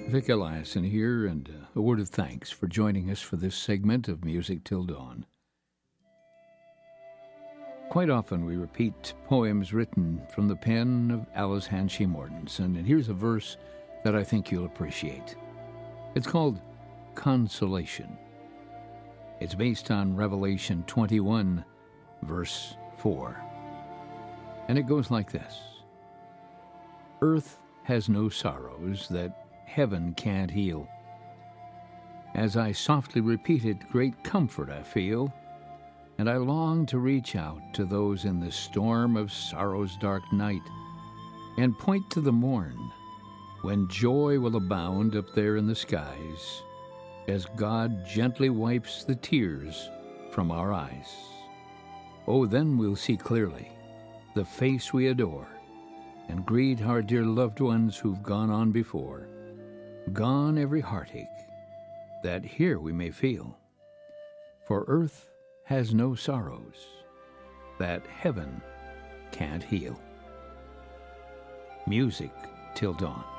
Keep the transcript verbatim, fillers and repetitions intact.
Vic Eliason here, and uh, a word of thanks for joining us for this segment of Music Till Dawn. Quite often we repeat poems written from the pen of Alice Hanshee Mortensen, and here's a verse that I think you'll appreciate. It's called Consolation. It's based on Revelation twenty-one, verse four. And it goes like this. Earth has no sorrows that heaven can't heal. As I softly repeat it, great comfort I feel, and I long to reach out to those in the storm of sorrow's dark night, and point to the morn, when joy will abound up there in the skies, as God gently wipes the tears from our eyes. Oh, then we'll see clearly the face we adore, and greet our dear loved ones who've gone on before. Gone every heartache that here we may feel, for earth has no sorrows that heaven can't heal. Music Till Dawn.